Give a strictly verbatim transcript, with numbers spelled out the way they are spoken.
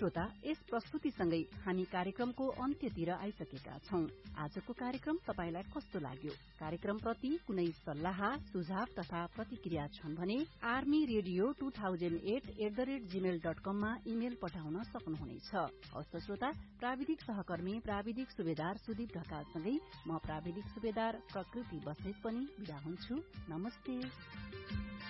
श्रोता, यस प्रस्तुतिसँगै हामी कार्यक्रमको अन्त्यतिर आइसकेका छौं। आजको कार्यक्रम तपाईलाई कस्तो लाग्यो? कार्यक्रमप्रति कुनै सल्लाह, सुझाव तथा प्रतिक्रिया छन् भने army radio two thousand at at the rate Gmail dot कम मा इमेल पठाउन सक्नुहुनेछ। हस्त श्रोता, प्राविधिक सहकर्मी प्राविधिक सुबेदार सुदीप ढकालसँगै म प्राविधिक सुबेदार प्रकृति बस्नेत पनि बिदा हुन्छु। नमस्ते।